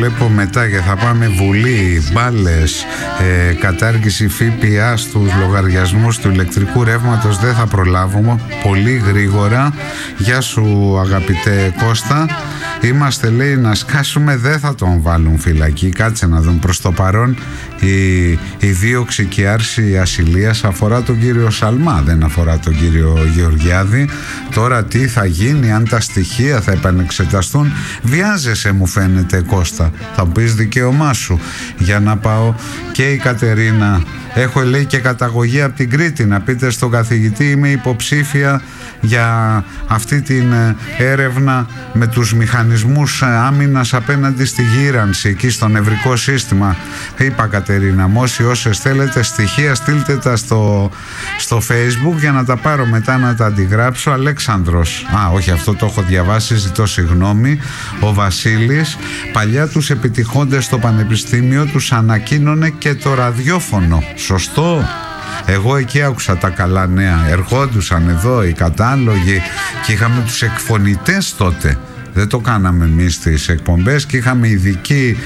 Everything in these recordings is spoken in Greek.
βλέπω μετά και θα πάμε Βουλή, μπάλες, κατάργηση ΦΠΑ στους λογαριασμούς του ηλεκτρικού ρεύματος. Δεν θα προλάβουμε, πολύ γρήγορα. Γεια σου αγαπητέ Κώστα. Είμαστε, λέει, να σκάσουμε, δεν θα τον βάλουν φυλακή. Κάτσε να δουν. Προς το παρόν η δίωξη και η άρση ασυλίας αφορά τον κύριο Σαλμά, δεν αφορά τον κύριο Γεωργιάδη. Τώρα τι θα γίνει, αν τα στοιχεία θα επανεξεταστούν? Βιάζεσαι, μου φαίνεται, Κώστα. Θα μου πεις δικαίωμά σου. Για να πάω. Και η Κατερίνα, έχω, λέει, και καταγωγή από την Κρήτη. Να πείτε στον καθηγητή, είμαι υποψήφια για αυτή την έρευνα με τους μηχανισμούς άμυνας απέναντι στη γύρανση εκεί στο νευρικό σύστημα. Είπα, Κατερίνα μου, όσες θέλετε στοιχεία στείλτε τα στο Facebook για να τα πάρω μετά να τα αντιγράψω. Αλέξανδρος, όχι, αυτό το έχω διαβάσει, ζητώ συγγνώμη. Ο Βασίλης, παλιά τους επιτυχώντες στο πανεπιστήμιο τους ανακοίνωνε και το ραδιόφωνο. Σωστό. Εγώ εκεί άκουσα τα καλά νέα. Ερχόντουσαν εδώ οι κατάλογοι και είχαμε τους εκφωνητές τότε. Δεν το κάναμε εμείς τις εκπομπές και είχαμε ειδική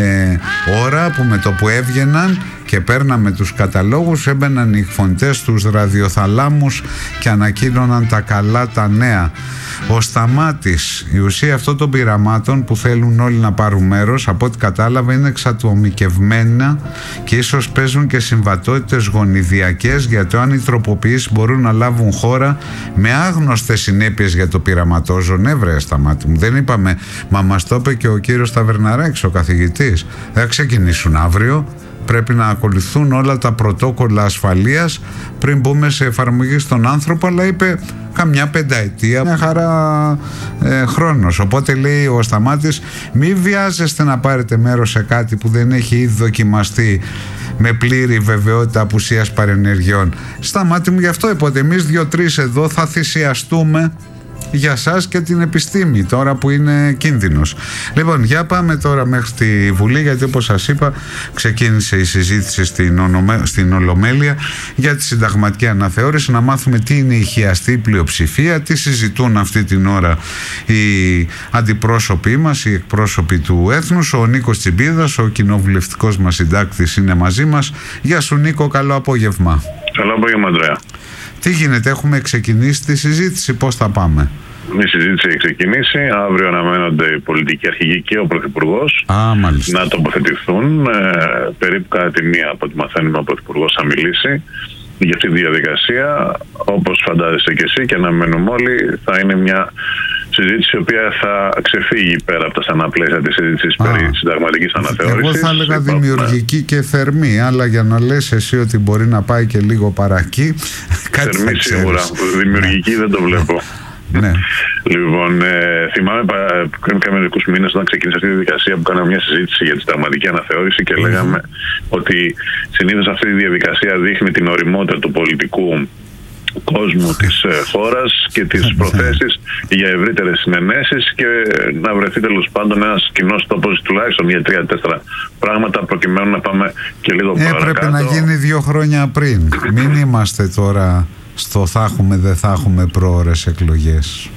ώρα που με το που έβγαιναν και παίρναμε τους καταλόγους, έμπαιναν οι εκφωνητές στους ραδιοθαλάμους και ανακοίνωναν τα καλά τα νέα. Ο Σταμάτης, η ουσία αυτών των πειραμάτων που θέλουν όλοι να πάρουν μέρος, από ό,τι κατάλαβα, είναι εξατομικευμένα και ίσως παίζουν και συμβατότητες γονιδιακές για το αν οι τροποποιήσεις μπορούν να λάβουν χώρα με άγνωστες συνέπειες για το πειραματόζωο. Βρε Σταμάτη μου, δεν είπαμε? Μα μας το είπε και ο κύριος Ταβερναράκης, ο καθηγητής. Δεν ξεκινήσουν αύριο. Πρέπει να ακολουθούν όλα τα πρωτόκολλα ασφαλείας πριν μπούμε σε εφαρμογή στον άνθρωπο, αλλά είπε καμιά πενταετία, μια χαρά χρόνος. Οπότε λέει ο Σταμάτης, μη βιάζεστε να πάρετε μέρος σε κάτι που δεν έχει ήδη δοκιμαστεί με πλήρη βεβαιότητα απουσίας παρενεργειών. Σταμάτη μου, γι' αυτό είπατε, εμείς 2-3 εδώ θα θυσιαστούμε για σας και την επιστήμη τώρα που είναι κίνδυνος. Λοιπόν, για πάμε τώρα μέχρι τη Βουλή, γιατί όπως σας είπα ξεκίνησε η συζήτηση στην Ολομέλεια για τη συνταγματική αναθεώρηση, να μάθουμε τι είναι η χιαστή πλειοψηφία, τι συζητούν αυτή την ώρα οι αντιπρόσωποι μας, οι εκπρόσωποι του έθνους. Ο Νίκος Τσιμπίδας, ο κοινοβουλευτικός μας συντάκτης, είναι μαζί μας. Γεια σου Νίκο, καλό απόγευμα. Καλό απόγευμα, Ανδρέα. Τι γίνεται, έχουμε ξεκινήσει τη συζήτηση, πώς θα πάμε? Η συζήτηση έχει ξεκινήσει. Αύριο αναμένονται οι πολιτικοί αρχηγοί και ο Πρωθυπουργός να τοποθετηθούν. Περίπου κατά τη μία, από ό,τι μαθαίνουμε, ο Πρωθυπουργός θα μιλήσει για αυτή τη διαδικασία. Όπως φαντάζεστε και εσύ και αναμένουμε όλοι, θα είναι μια συζήτηση η οποία θα ξεφύγει πέρα από τα στενά πλαίσια της συζήτησης περί συνταγματικής αναθεώρησης. Εγώ θα έλεγα δημιουργική και θερμή, αλλά για να λες εσύ ότι μπορεί να πάει και λίγο παρακεί, κάτι θερμή σίγουρα, δημιουργική δεν το βλέπω. Ναι. Λοιπόν, θυμάμαι πριν μερικούς μήνες όταν ξεκίνησε αυτή η διαδικασία που κάναμε μια συζήτηση για τη συνταγματική αναθεώρηση και λέγαμε ότι συνήθως αυτή η διαδικασία δείχνει την ωριμότητα του πολιτικού κόσμου της χώρας και τις προθέσεις για ευρύτερες συνενέσεις και να βρεθεί τέλος πάντων ένας κοινός τόπος τουλάχιστον για 3-4 πράγματα προκειμένου να πάμε και λίγο παρακάτω. Πρέπει να γίνει 2 χρόνια πριν. Μην είμαστε τώρα στο θα έχουμε δεν θα έχουμε πρόωρες εκλογές.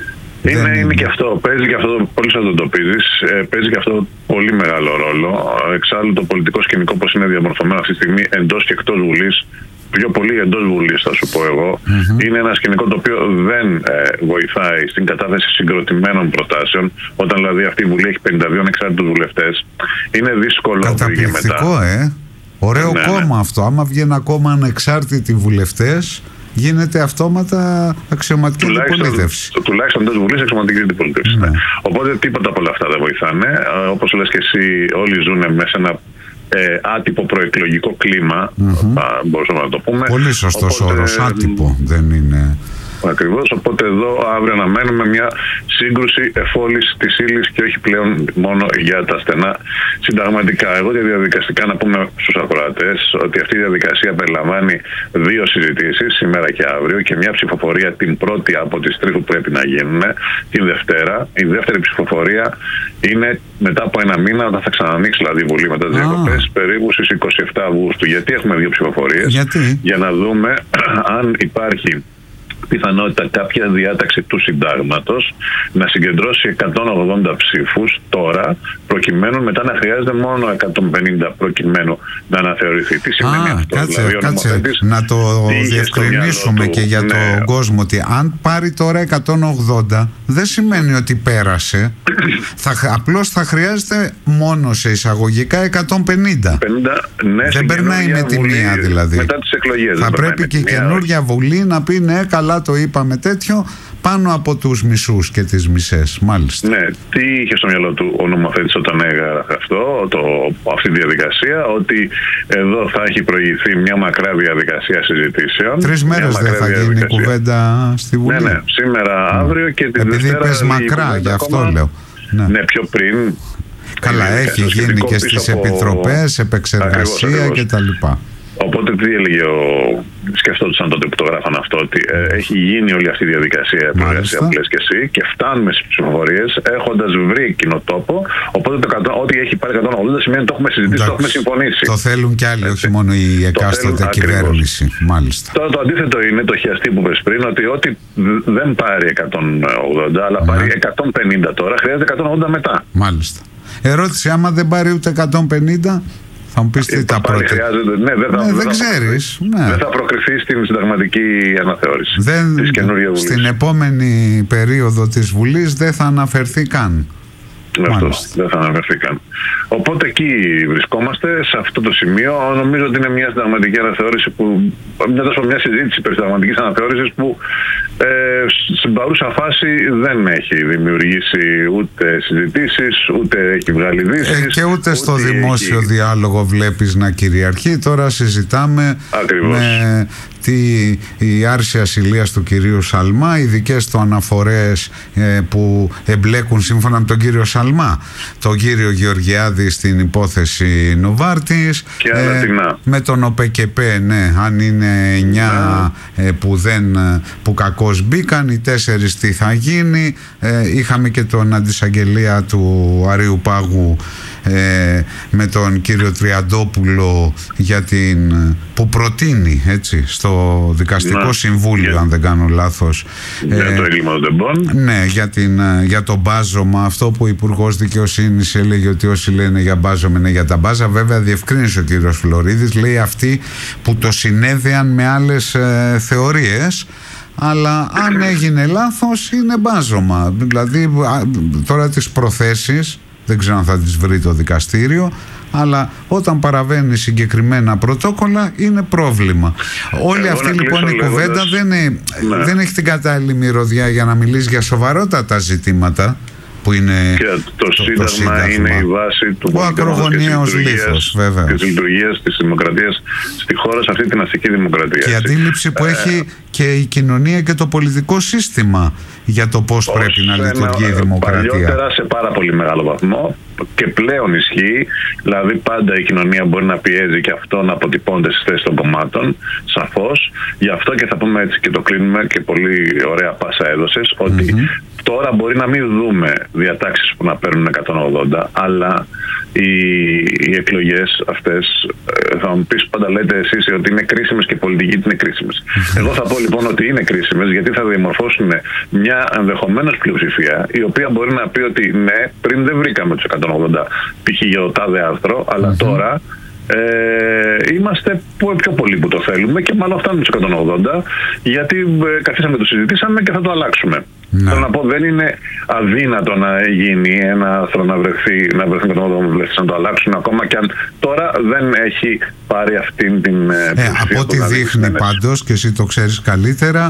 Είναι και αυτό, παίζει και αυτό, πολύ σωστά το πείζεις, παίζει και αυτό πολύ μεγάλο ρόλο. Εξάλλου το πολιτικό σκηνικό όπως είναι διαμορφωμένο αυτή τη στιγμή εντός και εκτός Βουλής, πιο πολύ εντός Βουλής θα σου πω εγώ, είναι ένα σκηνικό το οποίο δεν βοηθάει στην κατάθεση συγκροτημένων προτάσεων. Όταν δηλαδή αυτή η Βουλή έχει 52 ανεξάρτητους βουλευτές, είναι δύσκολο. Καταπληκτικό, ωραίο κόμμα αυτό. Άμα βγει ένα κόμμα ανεξάρτητοι βουλευτές, γίνεται αυτόματα αξιωματική αντιπολίτευση. Τουλάχιστον εντός Βουλής αξιωματική αντιπολίτευση. Ναι. Οπότε τίποτα από όλα αυτά δεν βοηθάνε. Όπως λες και εσύ, όλοι ζουν μέσα σε ένα άτυπο προεκλογικό κλίμα, μπορούσαμε να το πούμε. Πολύ σωστός όρος, άτυπο δεν είναι. Ακριβώς, οπότε εδώ αύριο αναμένουμε μια σύγκρουση εφόλης της ύλης και όχι πλέον μόνο για τα στενά συνταγματικά. Εγώ διαδικαστικά να πούμε στους ακροατές ότι αυτή η διαδικασία περιλαμβάνει 2 συζητήσεις, σήμερα και αύριο, και μια ψηφοφορία την πρώτη από τις 3 που πρέπει να γίνουν, την Δευτέρα. Η δεύτερη ψηφοφορία είναι μετά από 1 μήνα, όταν θα ξανανοίξει δηλαδή η Βουλή μετά τις διακοπές, περίπου στις 27 Αυγούστου. Γιατί έχουμε 2 ψηφοφορίες? Για να δούμε αν υπάρχει πιθανότητα κάποια διάταξη του συντάγματος να συγκεντρώσει 180 ψήφους τώρα, προκειμένου μετά να χρειάζεται μόνο 150 προκειμένου να αναθεωρηθεί. Τι σημαίνει αυτό? Κάτσε, να το διευκρινίσουμε και για τον κόσμο, ότι αν πάρει τώρα 180 δεν σημαίνει ότι πέρασε. Απλώς θα χρειάζεται μόνο σε εισαγωγικά 150. Δεν περνάει με τη μία δηλαδή. Μετά τις εκλογές. Θα πρέπει και η καινούργια Βουλή να πει ναι, καλά το είπαμε τέτοιο, πάνω από τους μισούς και τις μισές, μάλιστα. Ναι, τι είχε στο μυαλό του ο νομοθέτης όταν έγραφε αυτή τη διαδικασία? Ότι εδώ θα έχει προηγηθεί μια μακρά διαδικασία συζητήσεων. 3 μέρες δεν θα γίνει η κουβέντα στη Βουλή? Ναι, σήμερα, αύριο και την Επειδή Δευτέρα. Επειδή πες μακρά, γι' αυτό λέω. Ναι, πιο πριν. Καλά, έχει γίνει και στις επιτροπές, επεξεργασία κτλ. Οπότε τι έλεγε σκεφτόντουσαν τότε που το γράφαν αυτό, ότι έχει γίνει όλη αυτή η διαδικασία επεξεργασία που λες και εσύ, και φτάνουμε στις ψηφοφορίες έχοντας βρει κοινό τόπο. Οπότε ό,τι έχει πάρει 180 σημαίνει ότι το έχουμε συζητήσει, το έχουμε συμφωνήσει. Το θέλουν κι άλλοι, όχι μόνο η εκάστοτε κυβέρνηση. Μάλιστα. Τώρα το αντίθετο είναι το χιαστή που πες πριν, ότι ό,τι δεν πάρει 180 αλλά πάρει 150 τώρα, χρειάζεται 180 μετά. Μάλιστα. Ερώτηση, άμα δεν πάρει ούτε 150, θα μου πεις τι τα πρώτα. Δεν ξέρεις. Δεν θα προκριθεί στην συνταγματική αναθεώρηση της καινούργιας Βουλής. Στην επόμενη περίοδο της Βουλής δεν θα αναφερθεί καν. Αυτό δεν θα αναφερθεί καν. Οπότε εκεί βρισκόμαστε, σε αυτό το σημείο. Νομίζω ότι είναι μια συνταγματική αναθεώρηση μια συζήτηση περί συνταγματικής αναθεώρησης που στην παρούσα φάση δεν έχει δημιουργήσει ούτε συζητήσεις, ούτε έχει βγάλει δύσεις. Και ούτε στο δημόσιο διάλογο βλέπεις να κυριαρχεί. Τώρα συζητάμε με η άρση ασυλίας του κυρίου Σαλμά, ειδικές του αναφορές που εμπλέκουν σύμφωνα με τον κύριο Σαλμά τον κύριο Γεωργιάδη στην υπόθεση Νοβάρτης, με τον ΟΠΕΚΕΠΕ, ναι, αν είναι 9 που κακώς μπήκαν, οι 4 τι θα γίνει. Είχαμε και τον αντισαγγελία του Αρείου Πάγου με τον κύριο Τριαντόπουλο που προτείνει στο Δικαστικό Συμβούλιο, αν δεν κάνω λάθος, για το έγκλημα των τεμπών. Ναι, για το μπάζωμα, αυτό που ο Υπουργός Δικαιοσύνης έλεγε ότι όσοι λένε για μπάζωμα είναι για τα μπάζα. Βέβαια διευκρίνησε ο κύριος Φλωρίδης, λέει αυτοί που το συνέδεαν με άλλες θεωρίες, αλλά αν έγινε λάθος είναι μπάζωμα. Δηλαδή τώρα τις προθέσεις δεν ξέρω αν θα τις βρει το δικαστήριο, αλλά όταν παραβαίνει συγκεκριμένα πρωτόκολλα είναι πρόβλημα. Όλη αυτή λοιπόν η κουβέντα δεν έχει την κατάλληλη μυρωδιά για να μιλήσει για σοβαρότατα ζητήματα που είναι και το Σύνταγμα είναι η βάση του ακρογωνιαίος λίθος, βέβαια, και της λειτουργίας της δημοκρατίας στη χώρα, σε αυτή την αστική δημοκρατία. Και η αντίληψη που έχει και η κοινωνία και το πολιτικό σύστημα για το πώς πρέπει να λειτουργεί η δημοκρατία. Παλιότερα σε πάρα πολύ μεγάλο βαθμό, και πλέον ισχύει, δηλαδή πάντα η κοινωνία μπορεί να πιέζει και αυτό να αποτυπώνεται στις θέσεις των κομμάτων, σαφώς. Γι' αυτό και θα πούμε έτσι και το κλείνουμε, και πολύ ωραία πάσα έδωσες, ότι τώρα μπορεί να μην δούμε διατάξεις που να παίρνουν 180, αλλά οι εκλογές αυτές, θα μου πεις, πάντα λέτε εσείς ότι είναι κρίσιμες και η πολιτική είναι κρίσιμες. Εγώ θα πω λοιπόν ότι είναι κρίσιμες, γιατί θα διαμορφώσουν μια ενδεχομένως πλειοψηφία, η οποία μπορεί να πει ότι ναι, πριν δεν βρήκαμε τους 180 π.χ. για το τάδε άρθρο, αλλά τώρα είμαστε πιο πολλοί που το θέλουμε και μάλλον φτάνουμε στους 180, γιατί καθίσαμε, το συζητήσαμε και θα το αλλάξουμε. Θέλω να πω, δεν είναι αδύνατο να γίνει ένα άρθρο να βρεθεί 180 βουλευτές να το αλλάξουν, ακόμα και αν τώρα δεν έχει πάρει αυτήν την από ό,τι δείχνει πάντως, και εσύ το ξέρεις καλύτερα,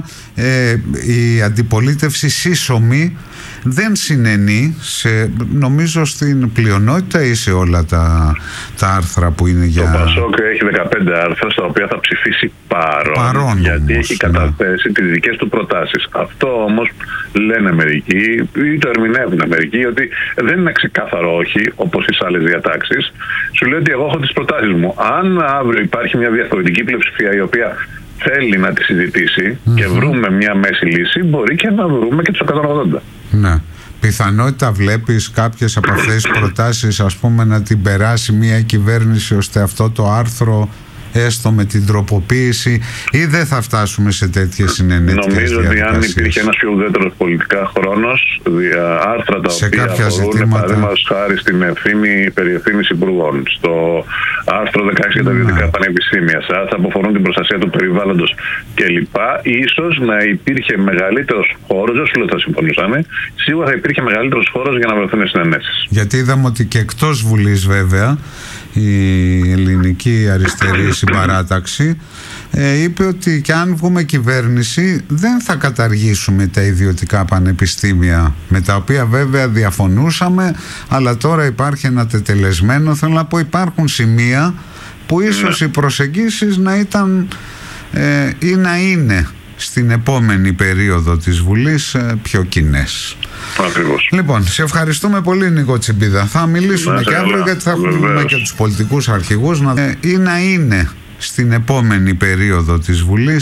η αντιπολίτευση σύσσωμη δεν συνενεί νομίζω στην πλειονότητα ή σε όλα τα άρθρα που είναι για... Το Πασόκ έχει 15 άρθρα στα οποία θα ψηφίσει παρόν, γιατί όμως έχει καταθέσει τις δικές του προτάσεις. Αυτό όμως λένε μερικοί ή το ερμηνεύουν μερικοί, ότι δεν είναι ξεκάθαρο όχι, όπως στις άλλες διατάξεις. Σου λέει ότι εγώ έχω τις προτάσεις μου. Αν αύριο υπάρχει μια διαφορετική πλειοψηφία η οποία θέλει να τη συζητήσει και βρούμε μια μέση λύση, μπορεί και να βρούμε και τους 180. Ναι. Πιθανότητα βλέπεις κάποιες από αυτές τις προτάσεις, ας πούμε, να την περάσει μια κυβέρνηση ώστε αυτό το άρθρο έστω με την τροποποίηση, ή δεν θα φτάσουμε σε τέτοιες συνενετικές διαδικασίες? Νομίζω ότι αν υπήρχε ένας πιο ουδέτερος πολιτικά χρόνος, άρθρα τα σε οποία αφορούν παραδείγματος χάρη στην περιευθύνηση υπουργών, στο άρθρο 16 για τα ιδιωτικά πανεπιστήμια, σε άρθρα που αφορούν την προστασία του περιβάλλοντος κλπ. Ίσως να υπήρχε μεγαλύτερος χώρος, δεν σου λέω ότι θα συμφωνούσαμε, σίγουρα θα υπήρχε μεγαλύτερος χώρος για να βρεθούν συνενέσεις. Γιατί είδαμε ότι και εκτός Βουλής βέβαια η ελληνική αριστερή συμπαράταξη είπε ότι και αν βγούμε κυβέρνηση δεν θα καταργήσουμε τα ιδιωτικά πανεπιστήμια, με τα οποία βέβαια διαφωνούσαμε, αλλά τώρα υπάρχει ένα τετελεσμένο. Θέλω να πω, υπάρχουν σημεία που ίσως οι προσεγγίσεις να ήταν ή να είναι στην επόμενη περίοδο της Βουλής πιο κοινές. Ακριβώς. Λοιπόν, σε ευχαριστούμε πολύ, Νίκο Τσιμπίδα. Θα μιλήσουμε και αύριο, γιατί θα έχουμε και τους πολιτικούς αρχηγούς ή να είναι στην επόμενη περίοδο της Βουλής